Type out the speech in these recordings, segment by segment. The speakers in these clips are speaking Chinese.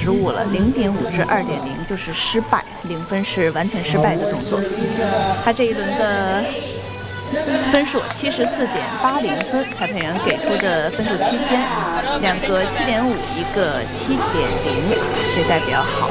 失误了，0.5至2.0就是失败，0分是完全失败的动作。他这一轮的分数74.80分，裁判员给出的分数区间，两个7.5，一个7.0，这代表好。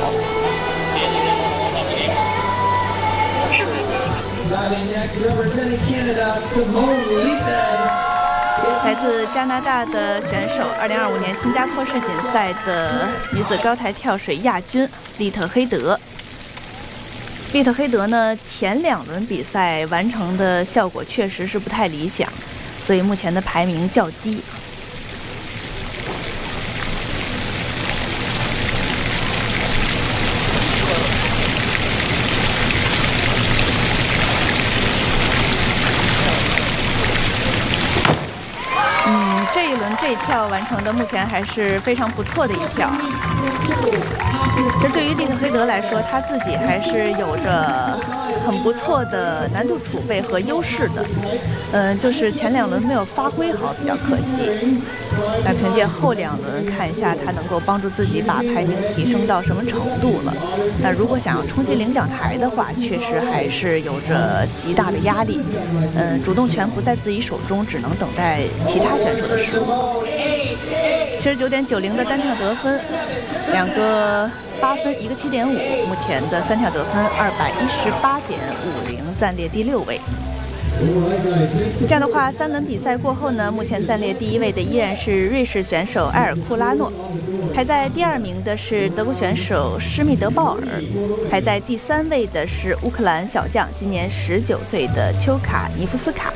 来自加拿大的选手，2025年新加坡世锦赛的女子高台跳水亚军利特黑德。利特黑德呢，前2轮比赛完成的效果确实是不太理想，所以目前的排名较低。这一轮这一跳完成的目前还是非常不错的一跳。其实对于利特黑德来说，他自己还是有着很不错的难度储备和优势的。就是前2轮没有发挥好，比较可惜。那凭借后2轮看一下他能够帮助自己把排名提升到什么程度了。那如果想要冲击领奖台的话，确实还是有着极大的压力。主动权不在自己手中，只能等待其他选手的失误。79.90的单跳得分，两个8分，一个7.5，目前的3跳得分218.50，暂列第6位。这样的话，3轮比赛过后呢，目前暂列第1位的依然是瑞士选手埃尔库拉诺，排在第2名的是德国选手施密德鲍尔，排在第3位的是乌克兰小将，今年19岁的丘卡尼夫斯卡。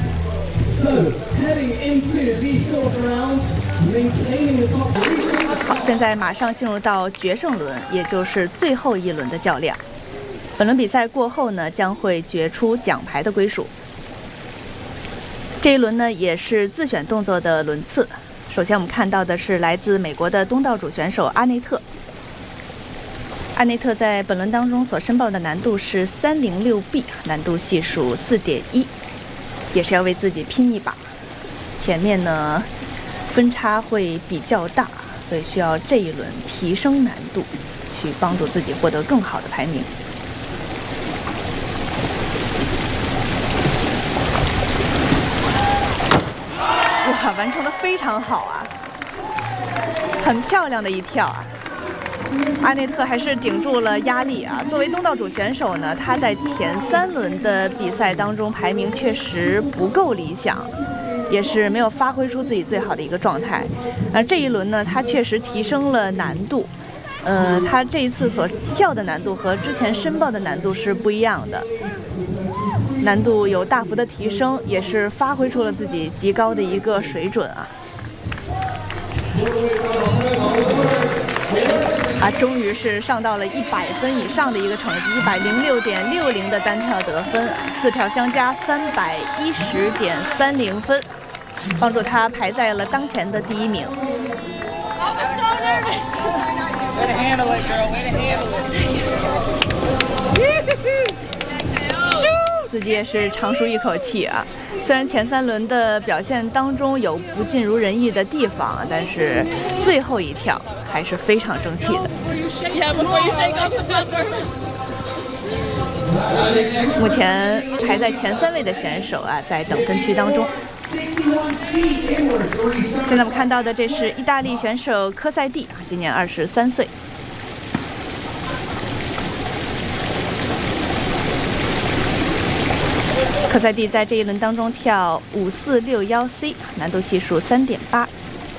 好，现在马上进入到决胜轮，也就是最后1轮的较量。本轮比赛过后呢，将会决出奖牌的归属。这一轮呢，也是自选动作的轮次。首先我们看到的是来自美国的东道主选手阿内特。阿内特在本轮当中所申报的难度是306B， 难度系数4.1，也是要为自己拼一把。前面呢分差会比较大，所以需要这一轮提升难度，去帮助自己获得更好的排名。哇，完成的非常好啊，很漂亮的一跳啊！阿内特还是顶住了压力啊。作为东道主选手呢，他在前3轮的比赛当中排名确实不够理想，也是没有发挥出自己最好的一个状态。这一轮呢，他确实提升了难度。他这一次所跳的难度和之前申报的难度是不一样的，难度有大幅的提升，也是发挥出了自己极高的一个水准啊！终于是上到了100分以上的一个成绩，106.60的单跳得分，4跳相加310.30分，帮助他排在了当前的第1名。Way to handle it, girl. Way to handle it. 自己也是长舒一口气啊！虽然前3轮的表现当中有不尽如人意的地方，但是最后一跳还是非常争气的。目前排在前3位的选手啊，在等分区当中。现在我们看到的这是意大利选手科塞蒂，今年23岁。科塞蒂在这一轮当中跳5461C， 难度系数3.8。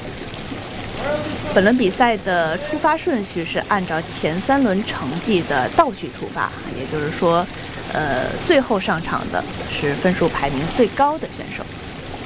本轮比赛的出发顺序是按照前3轮成绩的倒序出发，也就是说，最后上场的是分数排名最高的选手。